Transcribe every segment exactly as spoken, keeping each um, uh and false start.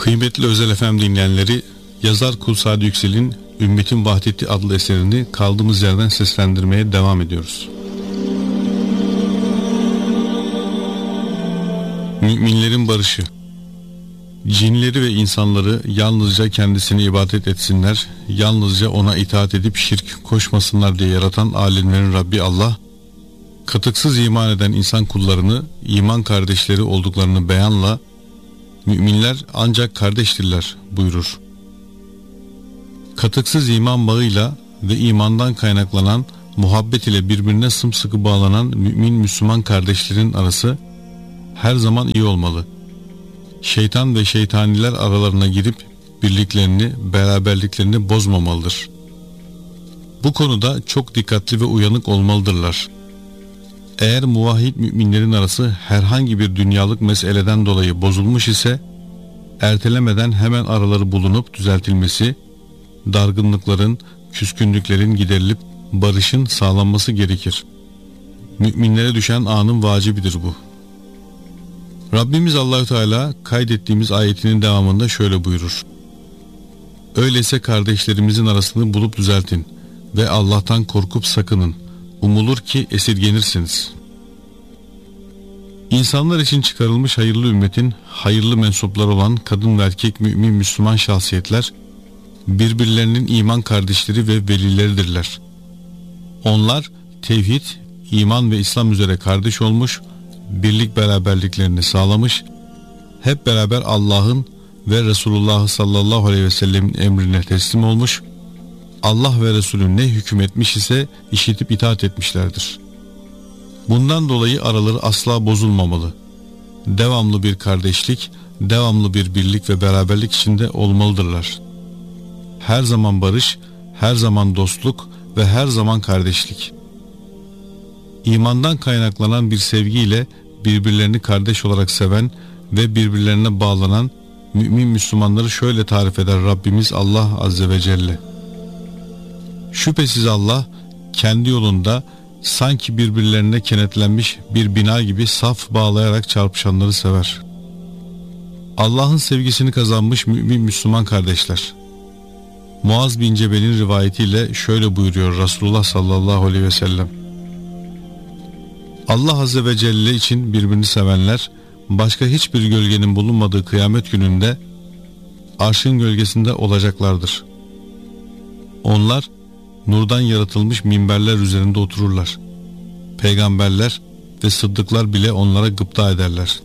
Kıymetli Özel F M dinleyenleri, yazar Kul Sadi Yüksel'in Ümmetin Vahdeti adlı eserini kaldığımız yerden seslendirmeye devam ediyoruz. Müminlerin barışı. Cinleri ve insanları yalnızca kendisine ibadet etsinler, yalnızca ona itaat edip şirk koşmasınlar diye yaratan alemlerin Rabbi Allah, katıksız iman eden insan kullarını iman kardeşleri olduklarını beyanla, müminler ancak kardeştirler buyurur. Katıksız iman bağıyla ve imandan kaynaklanan muhabbet ile birbirine sımsıkı bağlanan mümin Müslüman kardeşlerin arası her zaman iyi olmalı. Şeytan ve şeytaniler aralarına girip birliklerini, beraberliklerini bozmamalıdır. Bu konuda çok dikkatli ve uyanık olmalıdırlar. Eğer muvahhid müminlerin arası herhangi bir dünyalık meseleden dolayı bozulmuş ise, ertelemeden hemen araları bulunup düzeltilmesi, dargınlıkların, küskünlüklerin giderilip barışın sağlanması gerekir. Müminlere düşen anın vacibidir bu. Rabbimiz Allahü Teala kaydettiğimiz ayetinin devamında şöyle buyurur: öyleyse kardeşlerimizin arasını bulup düzeltin ve Allah'tan korkup sakının. Umulur ki esirgenirsiniz. İnsanlar için çıkarılmış hayırlı ümmetin hayırlı mensupları olan kadın ve erkek mümin Müslüman şahsiyetler birbirlerinin iman kardeşleri ve velileridirler. Onlar tevhid, iman ve İslam üzere kardeş olmuş, birlik beraberliklerini sağlamış, hep beraber Allah'ın ve Resulullah sallallahu aleyhi ve sellemin emrine teslim olmuş, Allah ve Resulü ne hükmetmiş ise işitip itaat etmişlerdir. Bundan dolayı araları asla bozulmamalı. Devamlı bir kardeşlik, devamlı bir birlik ve beraberlik içinde olmalıdırlar. Her zaman barış, her zaman dostluk ve her zaman kardeşlik. İmandan kaynaklanan bir sevgiyle birbirlerini kardeş olarak seven ve birbirlerine bağlanan mümin Müslümanları şöyle tarif eder Rabbimiz Allah Azze ve Celle: şüphesiz Allah kendi yolunda sanki birbirlerine kenetlenmiş bir bina gibi saf bağlayarak çarpışanları sever. Allah'ın sevgisini kazanmış mümin Müslüman kardeşler. Muaz bin Cebel'in rivayetiyle şöyle buyuruyor Resulullah sallallahu aleyhi ve sellem: Allah Azze ve Celle için birbirini sevenler başka hiçbir gölgenin bulunmadığı kıyamet gününde arşın gölgesinde olacaklardır. Onlar nurdan yaratılmış minberler üzerinde otururlar. Peygamberler ve sıddıklar bile onlara gıpta ederler.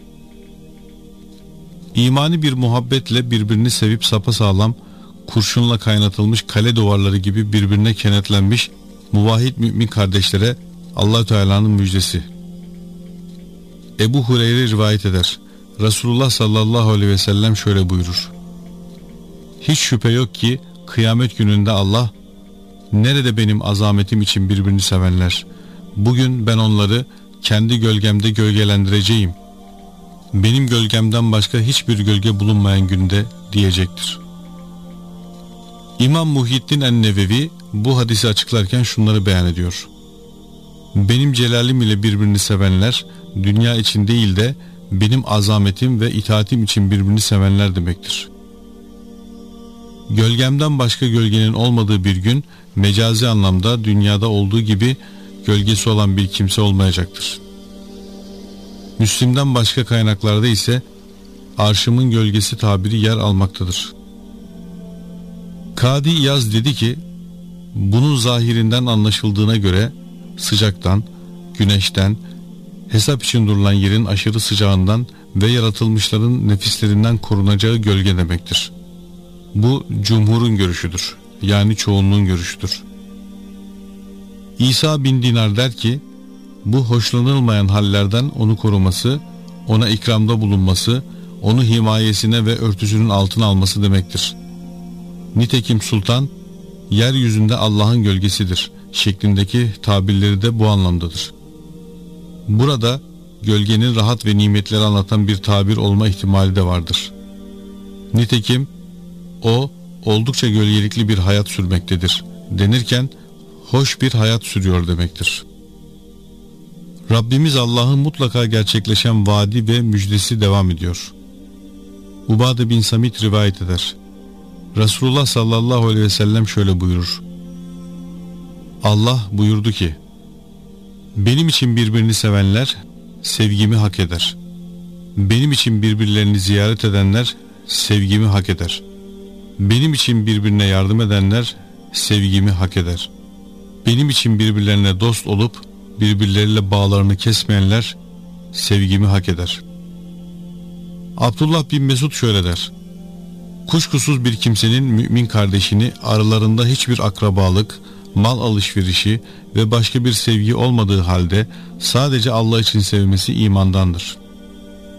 İmani bir muhabbetle birbirini sevip sapasağlam, kurşunla kaynatılmış kale duvarları gibi birbirine kenetlenmiş muvahhid mümin kardeşlere Allah-u Teala'nın müjdesi. Ebu Hureyre rivayet eder. Resulullah sallallahu aleyhi ve sellem şöyle buyurur: hiç şüphe yok ki kıyamet gününde Allah, nerede benim azametim için birbirini sevenler? Bugün ben onları kendi gölgemde gölgelendireceğim. Benim gölgemden başka hiçbir gölge bulunmayan günde diyecektir. İmam Muhyiddin en-Nevevi bu hadisi açıklarken şunları beyan ediyor: benim celalim ile birbirini sevenler dünya için değil de benim azametim ve itaatim için birbirini sevenler demektir. Gölgemden başka gölgenin olmadığı bir gün mecazi anlamda dünyada olduğu gibi gölgesi olan bir kimse olmayacaktır. Müslim'den başka kaynaklarda ise arşımın gölgesi tabiri yer almaktadır. Kadi İyaz dedi ki, bunun zahirinden anlaşıldığına göre sıcaktan, güneşten, hesap için durulan yerin aşırı sıcağından ve yaratılmışların nefislerinden korunacağı gölge demektir. Bu cumhurun görüşüdür. Yani çoğunluğun görüşüdür. İsa bin Dinar der ki, bu hoşlanılmayan hallerden onu koruması, ona ikramda bulunması, onu himayesine ve örtüsünün altına alması demektir. Nitekim sultan, yeryüzünde Allah'ın gölgesidir şeklindeki tabirleri de bu anlamdadır. Burada gölgenin rahat ve nimetleri anlatan bir tabir olma ihtimali de vardır. Nitekim o oldukça gölgelikli bir hayat sürmektedir denirken hoş bir hayat sürüyor demektir. Rabbimiz Allah'ın mutlaka gerçekleşen vaadi ve müjdesi devam ediyor. Ubade bin Samit rivayet eder. Resulullah sallallahu aleyhi ve sellem şöyle buyurur. Allah buyurdu ki, benim için birbirini sevenler sevgimi hak eder. Benim için birbirlerini ziyaret edenler sevgimi hak eder. Benim için birbirine yardım edenler sevgimi hak eder. Benim için birbirlerine dost olup birbirleriyle bağlarını kesmeyenler sevgimi hak eder. Abdullah bin Mesud şöyle der. Kuşkusuz bir kimsenin mümin kardeşini aralarında hiçbir akrabalık, mal alışverişi ve başka bir sevgi olmadığı halde sadece Allah için sevmesi imandandır.